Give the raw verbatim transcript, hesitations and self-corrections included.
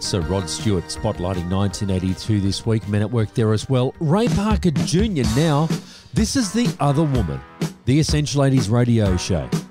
So Rod Stewart spotlighting nineteen eighty-two this week. Men at Work there as well. Ray Parker Junior now. This is The Other Woman, the Essential eighties radio show.